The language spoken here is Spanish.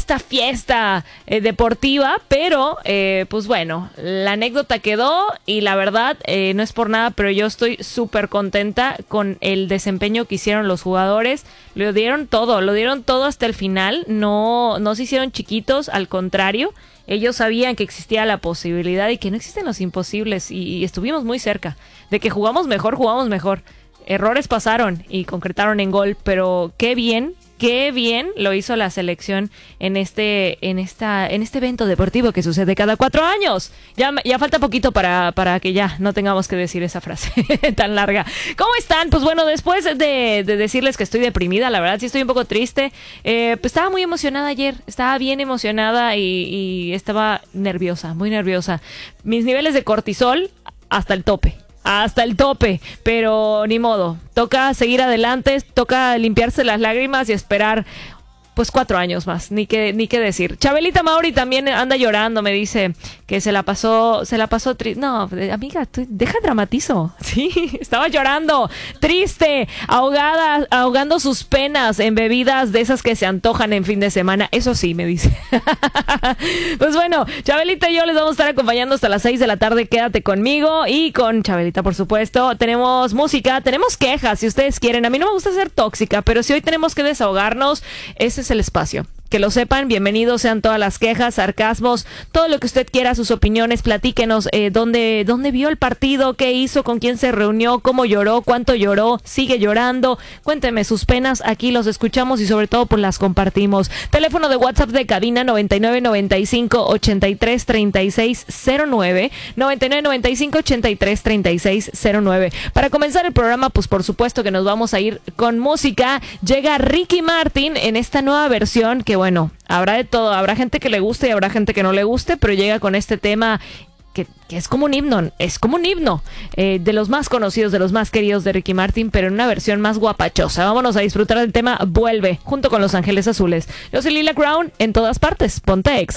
esta fiesta deportiva, pero pues bueno, la anécdota quedó y la verdad no es por nada, pero yo estoy súper contenta con el desempeño que hicieron los jugadores. Lo dieron todo hasta el final, no se hicieron chiquitos, al contrario. Ellos sabían que existía la posibilidad y que no existen los imposibles y estuvimos muy cerca. De que jugamos mejor. Errores pasaron y concretaron en gol, pero qué bien lo hizo la selección en este evento deportivo que sucede cada 4 años. Ya falta poquito para que ya no tengamos que decir esa frase tan larga. ¿Cómo están? Pues bueno, después de decirles que estoy deprimida, la verdad sí estoy un poco triste. Pues estaba muy emocionada ayer, estaba bien emocionada y estaba nerviosa, muy nerviosa. Mis niveles de cortisol hasta el tope, pero ni modo, toca seguir adelante, toca limpiarse las lágrimas y esperar pues 4 años más, ni qué decir. Chabelita Mauri también anda llorando, me dice que se la pasó triste. No, amiga, deja dramatizo. Sí, estaba llorando, triste, ahogando sus penas en bebidas de esas que se antojan en fin de semana. Eso sí, me dice. Pues bueno, Chabelita y yo les vamos a estar acompañando hasta las 6 de la tarde. Quédate conmigo y con Chabelita, por supuesto. Tenemos música, tenemos quejas, si ustedes quieren. A mí no me gusta ser tóxica, pero si hoy tenemos que desahogarnos, ese es el espacio. Que lo sepan, bienvenidos sean todas las quejas, sarcasmos, todo lo que usted quiera, sus opiniones, platíquenos dónde vio el partido, qué hizo, con quién se reunió, cómo lloró, cuánto lloró, sigue llorando, cuénteme sus penas, aquí los escuchamos y sobre todo pues las compartimos. Teléfono de WhatsApp de cabina 9995-833609, 9995-833609. Para comenzar el programa, pues por supuesto que nos vamos a ir con música. Llega Ricky Martin en esta nueva versión que bueno, habrá de todo, habrá gente que le guste y habrá gente que no le guste, pero llega con este tema que es como un himno, de los más conocidos, de los más queridos de Ricky Martin, pero en una versión más guapachosa. Vámonos a disfrutar del tema Vuelve, junto con Los Ángeles Azules. Yo soy Lila Crown, en todas partes, ponte Exa.